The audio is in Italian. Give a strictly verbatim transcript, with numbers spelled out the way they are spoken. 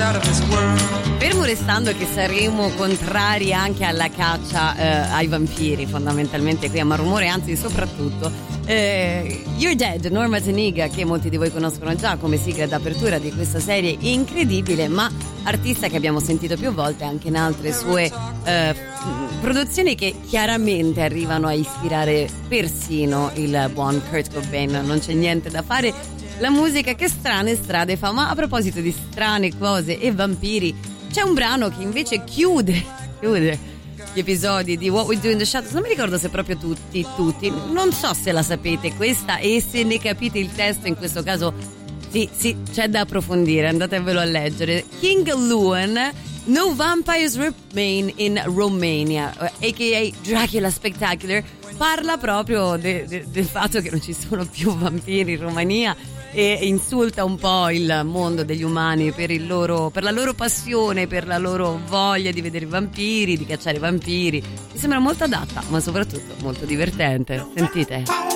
out of this world. Fermo restando che saremo contrari anche alla caccia eh, ai vampiri, fondamentalmente qui a Malrumore, anzi soprattutto eh, You're Dead, Norma Zeniga, che molti di voi conoscono già come sigla d'apertura di questa serie incredibile, ma artista che abbiamo sentito più volte anche in altre sue eh, produzioni, che chiaramente arrivano a ispirare persino il buon Kurt Cobain. Non c'è niente da fare, la musica che strane strade fa. Ma a proposito di strane cose e vampiri, c'è un brano che invece chiude chiude gli episodi di What We Do in the Shadows. Non mi ricordo se proprio tutti tutti non so se la sapete questa, e se ne capite il testo in questo caso sì, sì, c'è da approfondire, andatevelo a leggere. King Luan, No Vampires Remain in Romania, a k a. Dracula Spectacular, parla proprio de, de, del fatto che non ci sono più vampiri in Romania e insulta un po' il mondo degli umani per, il loro, per la loro passione, per la loro voglia di vedere vampiri, di cacciare vampiri. Mi sembra molto adatta, ma soprattutto molto divertente. Sentite.